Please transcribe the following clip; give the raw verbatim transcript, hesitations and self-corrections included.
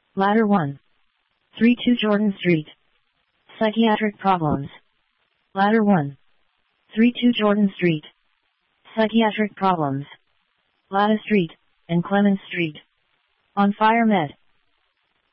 Ladder one. thirty-two Jordan Street. Psychiatric problems. Ladder one. thirty-two Jordan Street. Psychiatric problems. Ladder Street, and Clemens Street. On Fire Med.